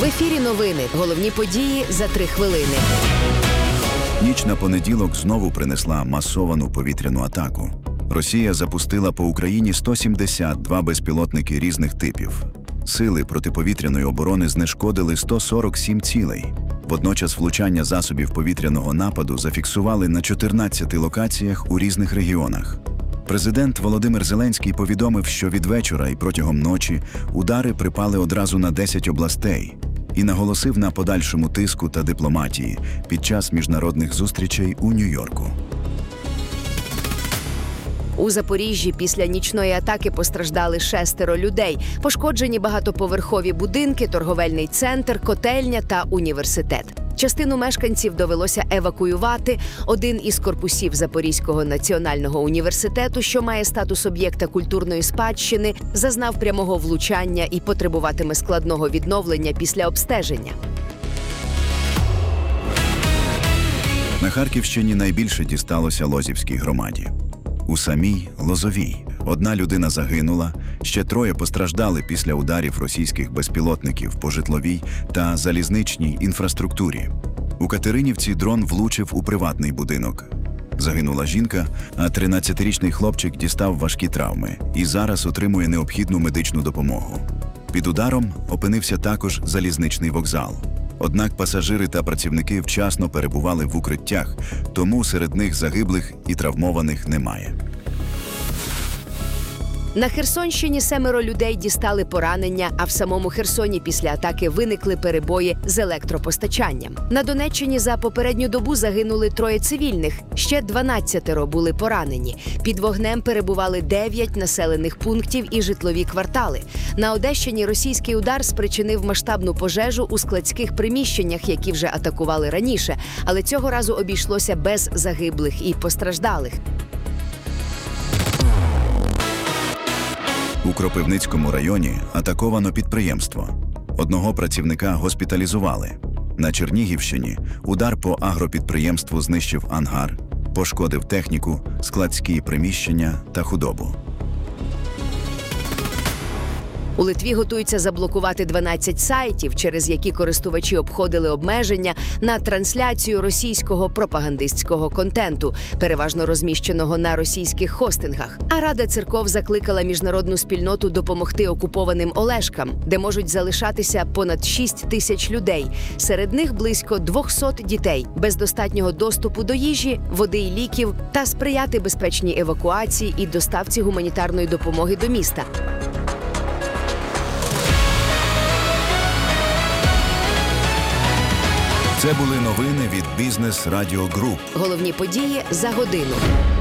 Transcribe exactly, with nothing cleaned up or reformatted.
В ефірі новини. Головні події за три хвилини. Ніч на понеділок знову принесла масовану повітряну атаку. Росія запустила по Україні сто сімдесят два безпілотники різних типів. Сили протиповітряної оборони знешкодили сто сорок сім цілей. Водночас влучання засобів повітряного нападу зафіксували на чотирнадцяти локаціях у різних регіонах. Президент Володимир Зеленський повідомив, що від вечора і протягом ночі удари припали одразу на десять областей і наголосив на подальшому тиску та дипломатії під час міжнародних зустрічей у Нью-Йорку. У Запоріжжі після нічної атаки постраждали шестеро людей. Пошкоджені багатоповерхові будинки, торговельний центр, котельня та університет. Частину мешканців довелося евакуювати. Один із корпусів Запорізького національного університету, що має статус об'єкта культурної спадщини, зазнав прямого влучання і потребуватиме складного відновлення після обстеження. На Харківщині найбільше дісталося Лозівській громаді. У самій Лозовій одна людина загинула, ще троє постраждали після ударів російських безпілотників по житловій та залізничній інфраструктурі. У Катеринівці дрон влучив у приватний будинок. Загинула жінка, а тринадцятирічний хлопчик дістав важкі травми і зараз отримує необхідну медичну допомогу. Під ударом опинився також залізничний вокзал. Однак пасажири та працівники вчасно перебували в укриттях, тому серед них загиблих і травмованих немає. На Херсонщині семеро людей дістали поранення, а в самому Херсоні після атаки виникли перебої з електропостачанням. На Донеччині за попередню добу загинули троє цивільних, ще дванадцятеро були поранені. Під вогнем перебували дев'ять населених пунктів і житлові квартали. На Одещині російський удар спричинив масштабну пожежу у складських приміщеннях, які вже атакували раніше, але цього разу обійшлося без загиблих і постраждалих. У Кропивницькому районі атаковано підприємство. Одного працівника госпіталізували. На Чернігівщині удар по агропідприємству знищив ангар, пошкодив техніку, складські приміщення та худобу. У Литві готуються заблокувати дванадцять сайтів, через які користувачі обходили обмеження на трансляцію російського пропагандистського контенту, переважно розміщеного на російських хостингах. А Рада церков закликала міжнародну спільноту допомогти окупованим Олешкам, де можуть залишатися понад шість тисяч людей. Серед них близько двохсот дітей, без достатнього доступу до їжі, води і ліків, та сприяти безпечній евакуації і доставці гуманітарної допомоги до міста. Це були новини від Бізнес Радіо Груп. Головні події за годину.